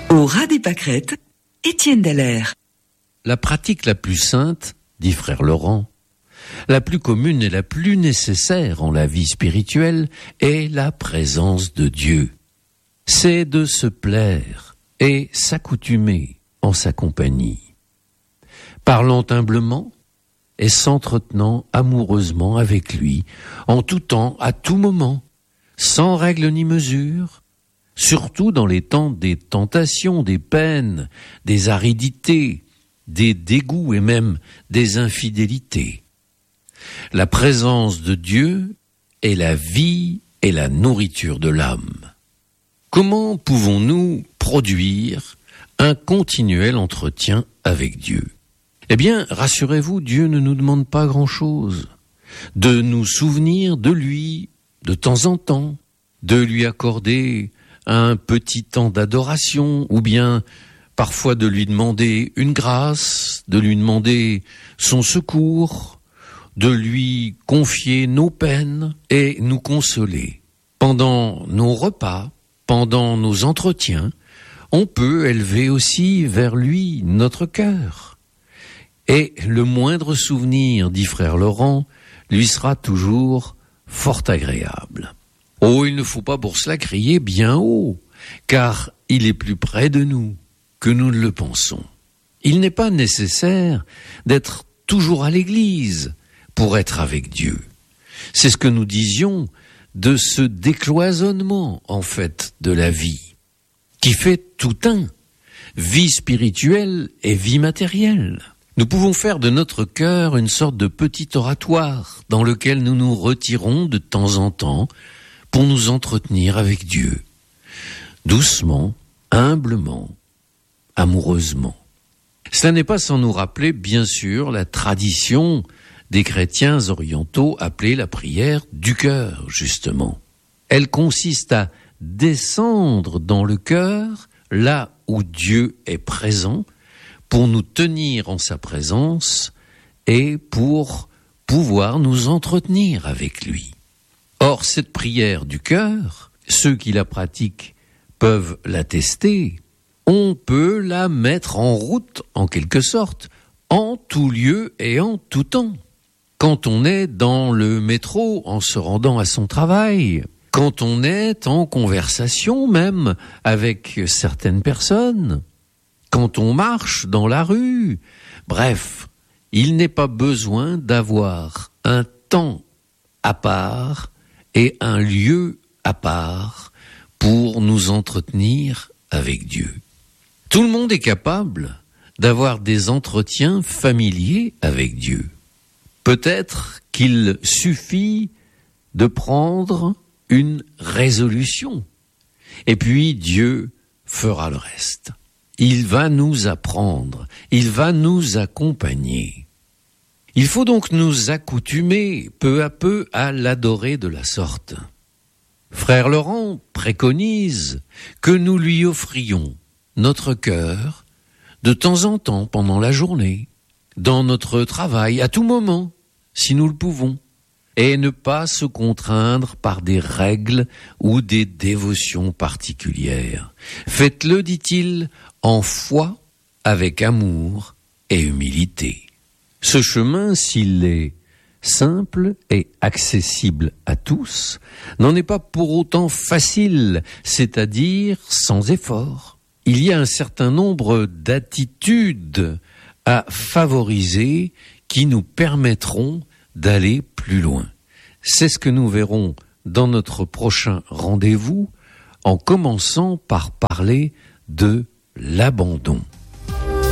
Au ras des pâquerettes, Étienne Dallaire. La pratique la plus sainte, dit frère Laurent, la plus commune et la plus nécessaire en la vie spirituelle est la présence de Dieu. C'est de se plaire et s'accoutumer en sa compagnie. Parlant humblement et s'entretenant amoureusement avec lui, en tout temps, à tout moment, sans règle ni mesure, surtout dans les temps des tentations, des peines, des aridités, des dégoûts et même des infidélités. La présence de Dieu est la vie et la nourriture de l'âme. Comment pouvons-nous produire un continuel entretien avec Dieu ? Eh bien, rassurez-vous, Dieu ne nous demande pas grand-chose. De nous souvenir de lui de temps en temps, de lui accorder un petit temps d'adoration, ou bien parfois de lui demander une grâce, de lui demander son secours, de lui confier nos peines et nous consoler. Pendant nos repas, pendant nos entretiens, on peut élever aussi vers lui notre cœur. Et le moindre souvenir, dit frère Laurent, lui sera toujours fort agréable. Oh, il ne faut pas pour cela crier bien haut, car il est plus près de nous que nous ne le pensons. Il n'est pas nécessaire d'être toujours à l'église pour être avec Dieu. C'est ce que nous disions de ce décloisonnement, en fait, de la vie, qui fait tout un, vie spirituelle et vie matérielle. Nous pouvons faire de notre cœur une sorte de petit oratoire dans lequel nous nous retirons de temps en temps pour nous entretenir avec Dieu, doucement, humblement, amoureusement. Cela n'est pas sans nous rappeler, bien sûr, la tradition des chrétiens orientaux appelée la prière du cœur, justement. Elle consiste à descendre dans le cœur, là où Dieu est présent, pour nous tenir en sa présence et pour pouvoir nous entretenir avec lui. Or, cette prière du cœur, ceux qui la pratiquent peuvent l'attester, on peut la mettre en route, en quelque sorte, en tout lieu et en tout temps. Quand on est dans le métro en se rendant à son travail, quand on est en conversation même avec certaines personnes, quand on marche dans la rue, bref, il n'est pas besoin d'avoir un temps à part et un lieu à part pour nous entretenir avec Dieu. Tout le monde est capable d'avoir des entretiens familiers avec Dieu. Peut-être qu'il suffit de prendre une résolution, et puis Dieu fera le reste. Il va nous apprendre, il va nous accompagner. Il faut donc nous accoutumer peu à peu à l'adorer de la sorte. Frère Laurent préconise que nous lui offrions notre cœur de temps en temps pendant la journée, dans notre travail, à tout moment, si nous le pouvons, et ne pas se contraindre par des règles ou des dévotions particulières. Faites-le, dit-il, en foi, avec amour et humilité. Ce chemin, s'il est simple et accessible à tous, n'en est pas pour autant facile, c'est-à-dire sans effort. Il y a un certain nombre d'attitudes à favoriser qui nous permettront d'aller plus loin. C'est ce que nous verrons dans notre prochain rendez-vous, en commençant par parler de l'abandon.